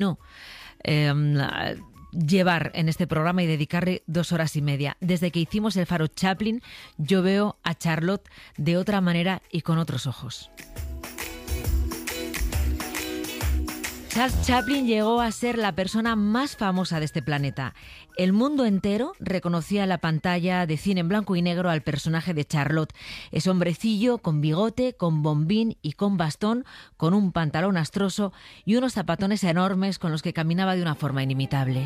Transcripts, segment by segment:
llevar en este programa y dedicarle 2 horas y media. Desde que hicimos El Faro Chaplin, yo veo a Charlotte de otra manera y con otros ojos. Charles Chaplin llegó a ser la persona más famosa de este planeta. El mundo entero reconocía en la pantalla de cine en blanco y negro al personaje de Charlotte, ese hombrecillo con bigote, con bombín y con bastón, con un pantalón astroso y unos zapatones enormes con los que caminaba de una forma inimitable.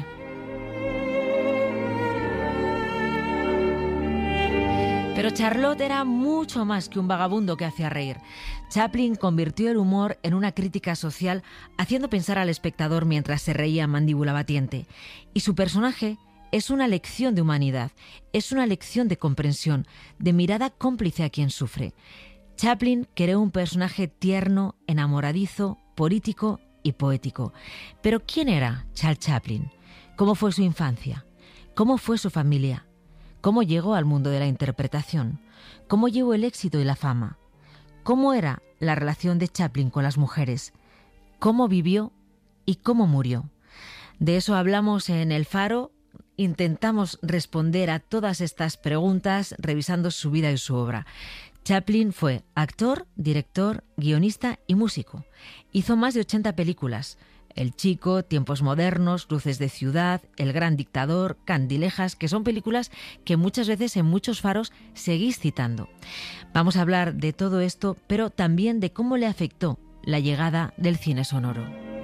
Pero Charlotte era mucho más que un vagabundo que hacía reír. Chaplin convirtió el humor en una crítica social, haciendo pensar al espectador mientras se reía mandíbula batiente. Y su personaje es una lección de humanidad, es una lección de comprensión, de mirada cómplice a quien sufre. Chaplin creó un personaje tierno, enamoradizo, político y poético. Pero ¿quién era Charles Chaplin? ¿Cómo fue su infancia? ¿Cómo fue su familia? ¿Cómo llegó al mundo de la interpretación? ¿Cómo llegó el éxito y la fama? ¿Cómo era la relación de Chaplin con las mujeres? ¿Cómo vivió y cómo murió? De eso hablamos en El Faro. Intentamos responder a todas estas preguntas revisando su vida y su obra. Chaplin fue actor, director, guionista y músico. Hizo más de 80 películas. El Chico, Tiempos Modernos, Luces de Ciudad, El Gran Dictador, Candilejas, que son películas que muchas veces en muchos faros seguís citando. Vamos a hablar de todo esto, pero también de cómo le afectó la llegada del cine sonoro.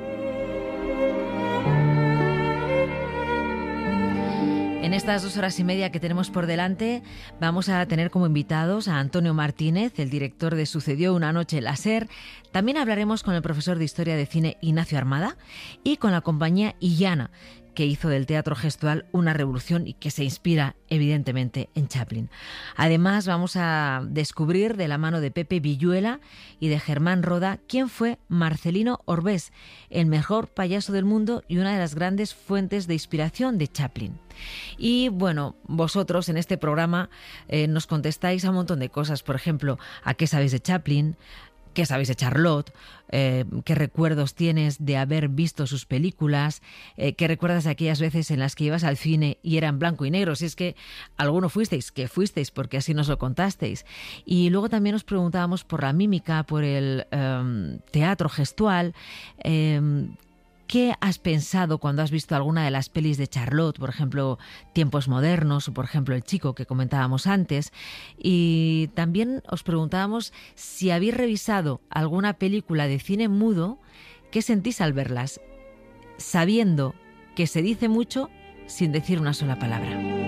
En estas 2 horas y media que tenemos por delante vamos a tener como invitados a Antonio Martínez, el director de Sucedió una noche en la SER. También hablaremos con el profesor de Historia de Cine Ignacio Armada y con la compañía Illana, que hizo del teatro gestual una revolución y que se inspira evidentemente en Chaplin. Además vamos a descubrir de la mano de Pepe Villuela y de Germán Roda quién fue Marcelino Orbés, el mejor payaso del mundo y una de las grandes fuentes de inspiración de Chaplin. Y bueno, vosotros en este programa nos contestáis a un montón de cosas. Por ejemplo, ¿a qué sabéis de Chaplin? ¿Qué sabéis de Charlotte? ¿Qué recuerdos tienes de haber visto sus películas? ¿Qué recuerdas de aquellas veces en las que ibas al cine y eran blanco y negro? Si es que alguno fuisteis, que fuisteis, porque así nos lo contasteis. Y luego también nos preguntábamos por la mímica, por el teatro gestual. ¿Qué has pensado cuando has visto alguna de las pelis de Charlotte? Por ejemplo, Tiempos Modernos o por ejemplo El Chico, que comentábamos antes. Y también os preguntábamos si habéis revisado alguna película de cine mudo. ¿Qué sentís al verlas? Sabiendo que se dice mucho sin decir una sola palabra.